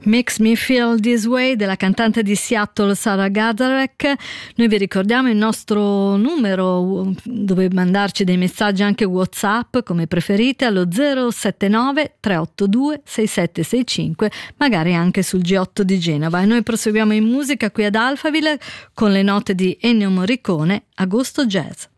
Makes Me Feel This Way della cantante di Seattle Sarah Gadorek. Noi vi ricordiamo il nostro numero dove mandarci dei messaggi anche WhatsApp come preferite allo 079 382 6765, magari anche sul G8 di Genova. E noi proseguiamo in musica qui ad Alphaville con le note di Ennio Morricone, Agosto Jazz.